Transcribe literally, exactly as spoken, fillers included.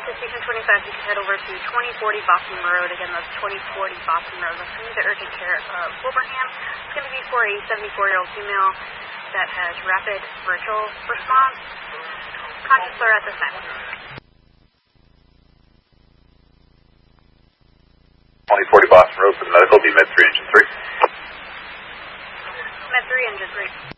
to Station twenty-five, you can head over to twenty forty Boston Road. Again, that's twenty forty Boston Road. That's going to be the urgent care of Wilbraham. It's going to be for a seventy-four-year-old female that has rapid virtual response. Conscious or at this time. twenty forty Boston Road for the medical, be Med three, Engine three. Med three, Engine three.